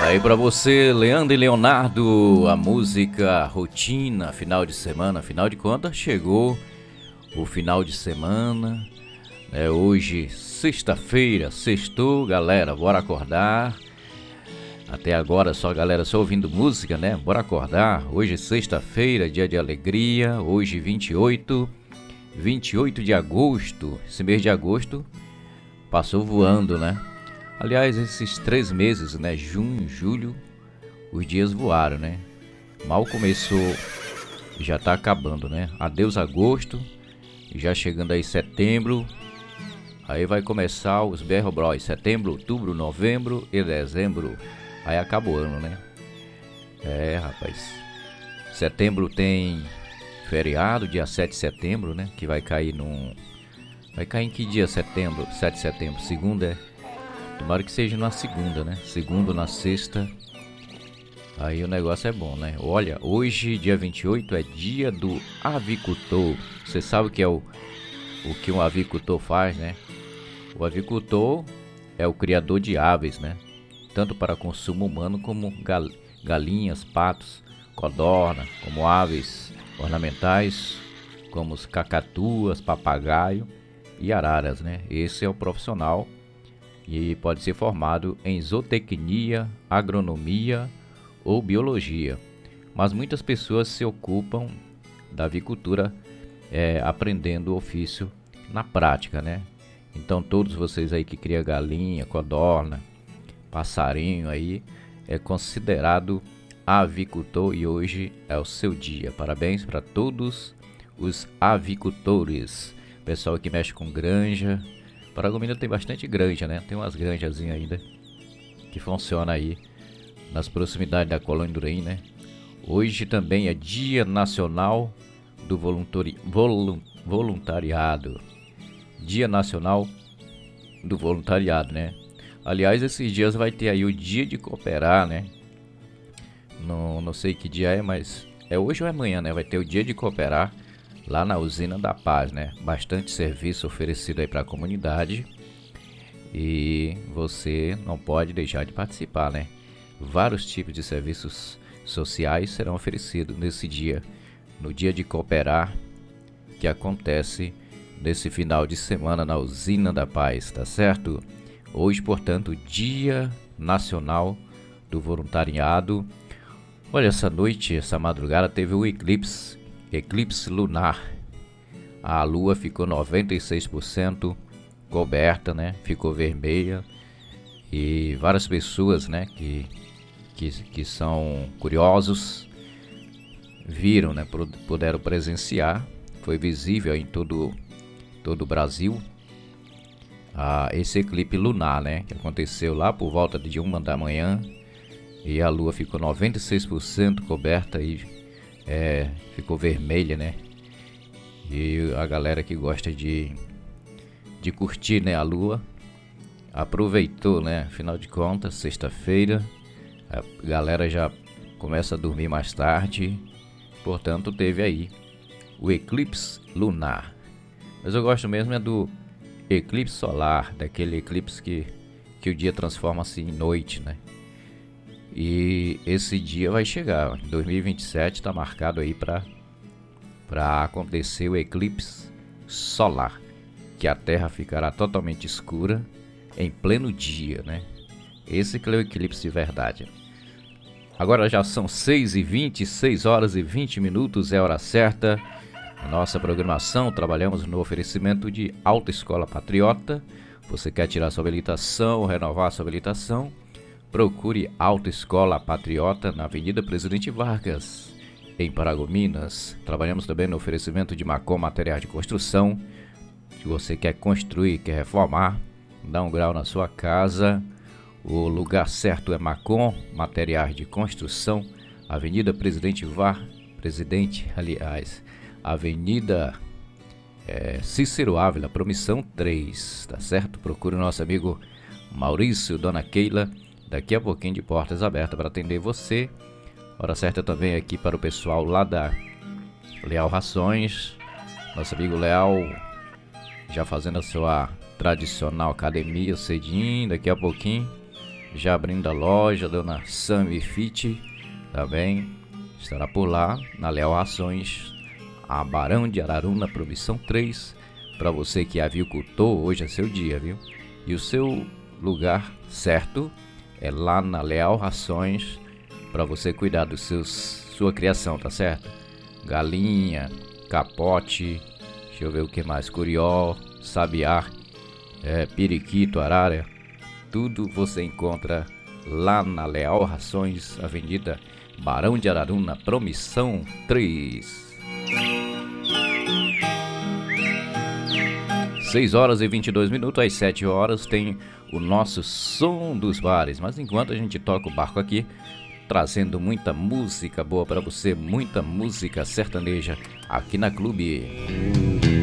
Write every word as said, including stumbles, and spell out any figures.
Aí pra você, Leandro e Leonardo, a música Rotina, final de semana. Afinal de contas, chegou o final de semana, né? Hoje, sexta-feira, sextou, galera, bora acordar. Até agora só galera só ouvindo música, né? Bora acordar. Hoje, sexta-feira, dia de alegria. Hoje, vinte e oito, vinte e oito de agosto. Esse mês de agosto passou voando, né? Aliás, esses três meses, né? Junho, julho, os dias voaram, né? Mal começou, já tá acabando, né? Adeus agosto, já chegando aí setembro. Aí vai começar os berro bros, setembro, outubro, novembro e dezembro. Aí acaba o ano, né? É, rapaz. Setembro tem feriado, dia sete de setembro, né? Que vai cair num... Vai cair em que dia setembro? sete de setembro, segunda é... Tomara que seja na segunda, né? Segunda ou na sexta. Aí o negócio é bom, né? Olha, hoje, dia vinte e oito, é dia do avicultor. Você sabe o que é o, o que um avicultor faz, né? O avicultor é o criador de aves, né? Tanto para consumo humano como gal, galinhas, patos, codorna, como aves ornamentais, como os cacatuas, papagaio e araras, né? Esse é o profissional. E pode ser formado em zootecnia, agronomia ou biologia. Mas muitas pessoas se ocupam da avicultura é, aprendendo o ofício na prática, né? Então todos vocês aí que criam galinha, codorna, passarinho aí, é considerado avicultor e hoje é o seu dia. Parabéns para todos os avicultores. Pessoal que mexe com granja. Paragominas tem bastante granja, né? Tem umas granjazinhas ainda que funciona aí nas proximidades da Colônia do Urém, né? Hoje também é Dia Nacional do Voluntari... Volun... Voluntariado. Dia Nacional do Voluntariado, né? Aliás, esses dias vai ter aí o Dia de Cooperar, né? Não, não sei que dia é, mas é hoje ou é amanhã, né? Vai ter o Dia de Cooperar lá na Usina da Paz, né? Bastante serviço oferecido aí para a comunidade e você não pode deixar de participar, né? Vários tipos de serviços sociais serão oferecidos nesse dia, no Dia de Cooperar, que acontece nesse final de semana na Usina da Paz, tá certo? Hoje, portanto, Dia Nacional do Voluntariado. Olha, essa noite, essa madrugada teve o eclipse Eclipse lunar. A lua ficou noventa e seis por cento coberta, né? Ficou vermelha. E várias pessoas, né? Que, que, que são curiosos viram, né? Puderam presenciar. Foi visível em todo, todo o Brasil. Ah, esse eclipse lunar, né? Que aconteceu lá por volta de uma da manhã. E a lua ficou noventa e seis por cento coberta e É, ficou vermelha, né? E a galera que gosta de, de curtir, né, a lua aproveitou, né? Afinal de contas, sexta-feira, a galera já começa a dormir mais tarde. Portanto, teve aí o eclipse lunar. Mas eu gosto mesmo é do eclipse solar, daquele eclipse que, que o dia transforma-se em noite, né? E esse dia vai chegar, em dois mil e vinte e sete está marcado aí para para acontecer o eclipse solar, que a Terra ficará totalmente escura em pleno dia, né? Esse que é o eclipse de verdade. Agora já são seis e vinte, seis horas e vinte minutos, é hora certa. Na nossa programação trabalhamos no oferecimento de Autoescola Patriota. Você quer tirar sua habilitação, renovar sua habilitação? Procure Autoescola Patriota na Avenida Presidente Vargas, em Paragominas. Trabalhamos também no oferecimento de Macom Materiais de Construção. Se você quer construir, quer reformar, dá um grau na sua casa, o lugar certo é Macom Materiais de Construção, Avenida Presidente Var, Presidente, aliás, Avenida é, Cícero Ávila, Promissão três, tá certo? Procure o nosso amigo Maurício, Dona Keila. Daqui a pouquinho de portas abertas para atender você. Hora certa também aqui para o pessoal lá da Leal Rações. Nosso amigo Leal já fazendo a sua tradicional academia cedinho. Daqui a pouquinho já abrindo a loja, Dona Sami Fit também estará por lá, na Leal Rações, a Barão de Araruna, Promissão três, para você que é avicultor, hoje é seu dia, viu? E o seu lugar certo é lá na Leal Rações, para você cuidar dos seus, sua criação, tá certo? Galinha, capote, deixa eu ver o que mais, curió, sabiá, é, periquito, arara, tudo você encontra lá na Leal Rações, Avenida Barão de Araruna, Promissão três. seis horas e vinte e dois minutos, às sete horas tem o nosso Som dos Bares. Mas enquanto a gente toca o barco aqui, trazendo muita música boa para você, muita música sertaneja aqui na Clube.